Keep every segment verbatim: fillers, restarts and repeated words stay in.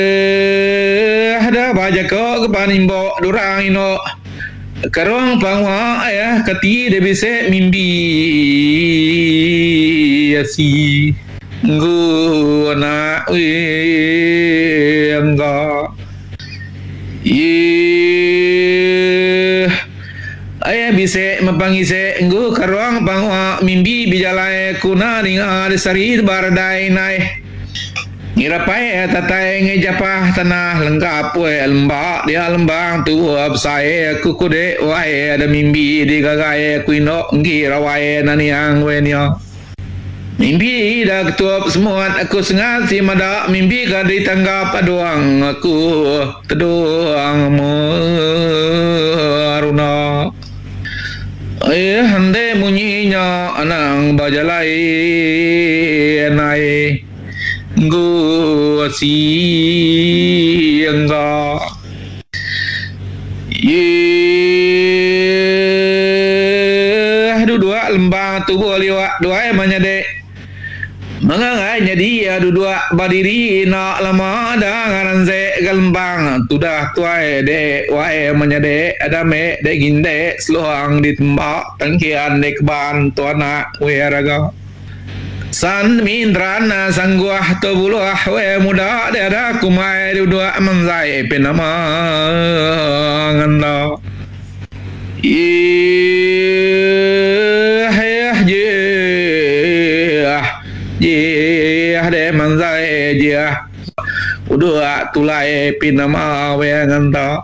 ada baja ko kepanimbo durang ino karong pangwa ayah kati de bise mimbi asi ngu na we angga ye ayah bise mapangise ngu karong pangwa mimbi bijalai kuna ninga de sari bardai nai ngirapai tatai ngejapah tanah lengkap we lembak dia lembang tu absai kukude wae ada mimbi di gagai kuino ngira wae naniang we nia mimbi dah ketuap semua aku sengat si mada mimbi ka ditanggap aduang aku teduang meruna eh hande munyinya anang bajalai nai Gu si angga ye dua lembang tubuh liwat dua menyade mengangai jadi dua badiri nak lama ada ngaran ze galembang tudah tuai de wae menyade ada me de ginde seluang ditembak tangkian de keban tuana we raga san mindrana sangguah to buluah we muda ada kumai dua manzai penama nganda eh je je de manzai je udah tulai penama we nganda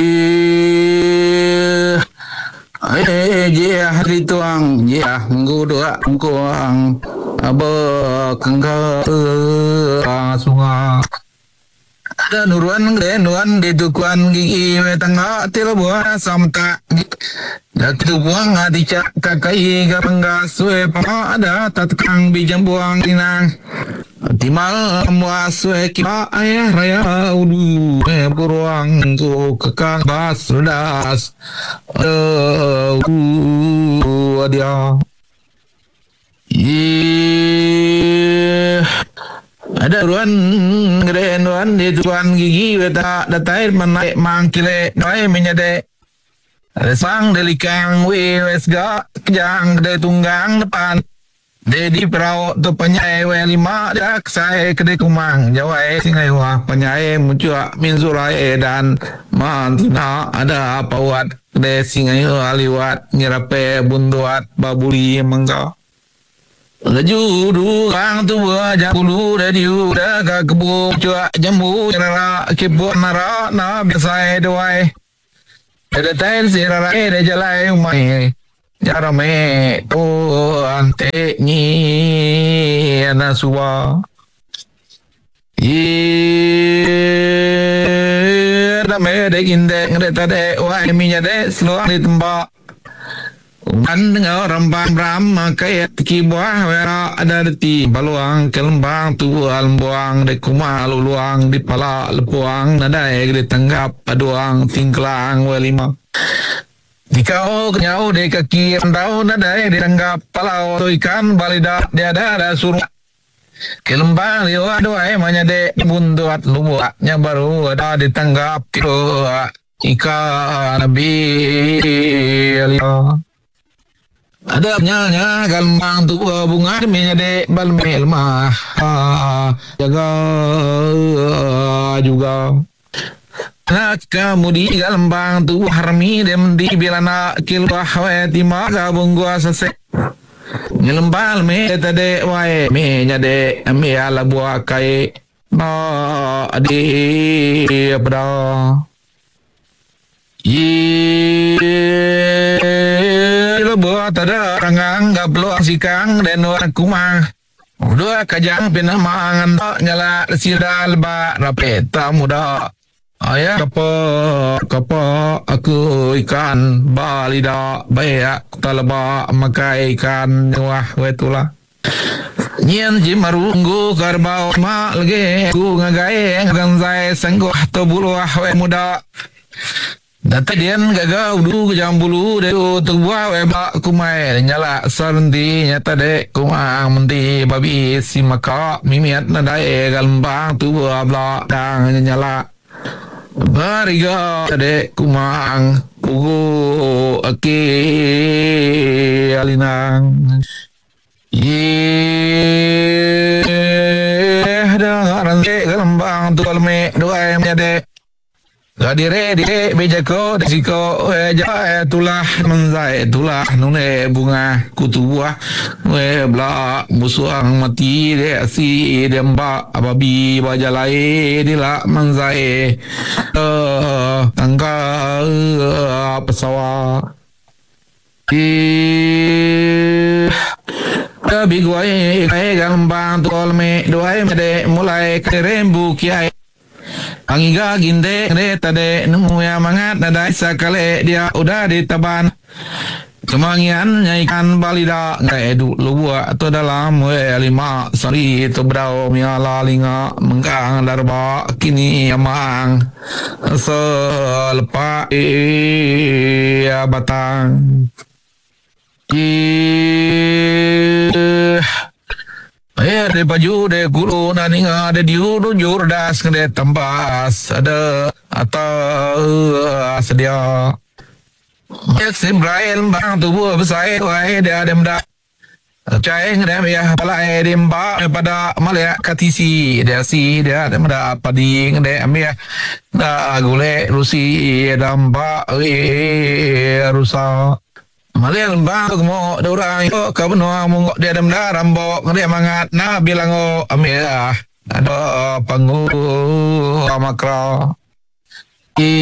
eh eh je hari tuang je minggu dua kuang aba kangga sunga ada nuruan gede nuan di tukuan gigi wetanga tilo buah samta dak tu buang adi cak kakai ga panggas we pa ada tatkang bijam buang inang timal muas we kipa ayah raya udu eh buruang ku kekang bas redas uh dia yeah. Ada ruan gede ruan di tuan gigi weta datai menaik mangkile noai menyade ada sang delikang we wesga kejang gede tunggang depan dedi perau tu penyai we lima dak saya gede kumang jawai singai wah penyai muncul minzurai dan mantina ada apa wat gede singai aliwat ngirape bunduat babuli mangga laju durang tu aja bulu dari udah ke kebun cuak jambu nara kebun nara na biasa doai ada tain sirara ada jalai umai jara me tu ante ni ana suwa ye ada me de ginde ngre tade wai minya de slow di tempat Uman dengan rambang ram makai tiki buah wera ada deti baluang kelembang tu albuang de kuma luluang di pala lepuang nadai di tanggap paduang tingklang welima dikau kenyau de kaki rendau nadai di tanggap palau tu ikan balida dia ada ada suruh kelembang liwa doai manya de bunduat lubuaknya baru ada di tanggap tu ikan nabi liwa ada nyanya galmang tu bunga menya de balmel mah jaga juga nak kamudi galmbang tu harmi dem di bilana kilwah we timaga bungua sase ngelembal me tade wae menya de me ala buah kai ba adi abra ye buat ada rangang gablo sikang dan orang kumang udah kajang pina mangan tak nyala sidal ba rapeta muda ayah kapa kapa aku ikan balida bayak talaba makai ikan wah wetula nyen jimarunggu karbau ma lagi ku ngagai ganzai sangguh to buluah we muda Data dian gaga udu jam bulu de tu buah we ba kumai nyala sarndi nyata de kumang menti babi si maka mimiat na dai galmbang tu buah bla dang nyala bariga de kumang pugu ake alinang ye dah rande galmbang tu kalme doa mede Gadire dire bejako desiko ja tulah menzai tulah nune bunga kutu buah we bla musuang mati de si demba ababi bajalai dila menzai eh tangga pesawa i tapi gue kayak gampang tol me doai mede mulai kerembu kiai Angiga ginde re tade nemu ya mangat nadai sakale dia udah ditaban kemangian nyaikan balida ngai edu luwa atau dalam we lima sari itu brau miala linga mengkang darba kini amang selepa ya batang i Eh, de baju de guru nani ada di ulu jurdas de tambas ada atau sedia. Yak simrael bang tubuh besar wahai dia ada menda. Cai ngedam ya palai dimba pada malaya katisi dia si dia ada menda padi ngedam ya. Da gule rusi damba eh rusa. Malay lembang mo dorang yo ka benua mongok dia dem darambo dia mangat na bilang o amia ada pangu makra i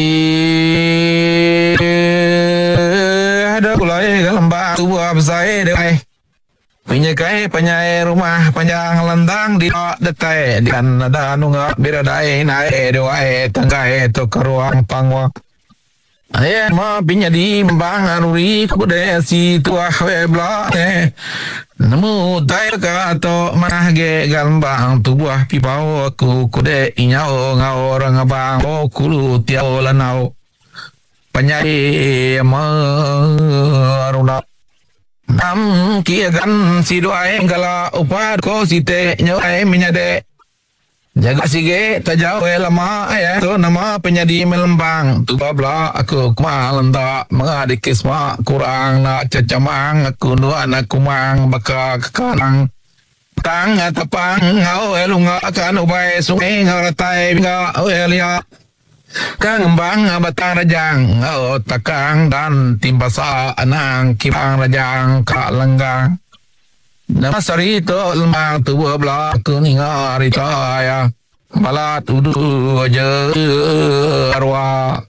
ada kulai lembang tua besar deh penyakai penyai rumah panjang lendang di detai dan ada nunga biradai naik doai tanggai to karuang pangwa Ayah ma pinya di mbang aruri kude si tua webla eh nemu tai ka to manah ge galmbang tu buah pipau aku kude inyao ngao orang abang o kulu tiao lanau panyai ma aruna nam kia gan si doa engkala upad ko si te nyai minya de jaga sige tajau lama ya tu nama penyadi melembang tu babla aku kumal nda mengadik kisma kurang nak cacamang aku nuan aku mang baka kekanang tang atapang ngau elunga akan ubai sungai ngaratai binga elia kang bang batang rajang ngau takang dan timbasa anang kibang rajang ka lenggang nama sari to lembang tu belah kuninga rita ya balat udu aja arwah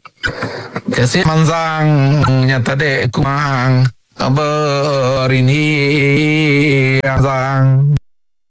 kasih manzang nyata de kumang kabar ini